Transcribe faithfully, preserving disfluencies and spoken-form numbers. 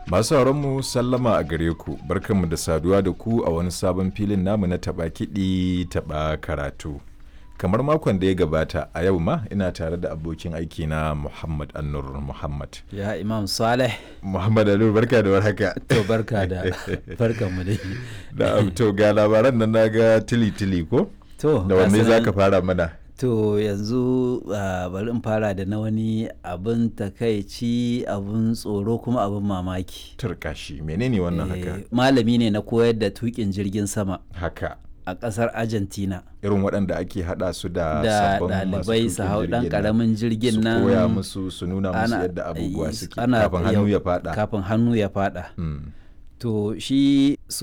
Masu mu sallama a gare ku, barkanmu da saduwa da ku a wani sabon filin namu na taɓa kiɗi taɓa karatu. Kamar makon da ya gabata a yau ma ina tare da abokin aiki na Muhammad Annur Muhammad. Ya Imam Saleh. Muhammad Annur barka da warhaka. To barka da barkan mu dai. Da to ga labaran nan naga tili tili ko? To da wanne zaka fara mana? To yanzu uh, bari in fara da na wani abin takaici, abin tsoro kuma abin mamaki. Turkashi menene wannan haka? Eh, malami ne na koyar da tukin jirgin sama. Haka. A ƙasar Argentina. Irin waɗanda ake haɗa su da da sabbin ɗalibai su hau ɗan ƙaramin jirgin nan. Su koya musu su nuna musu yadda abubuwa suke kafin hannu ya faɗa. Kafin hannu ya faɗa. To shi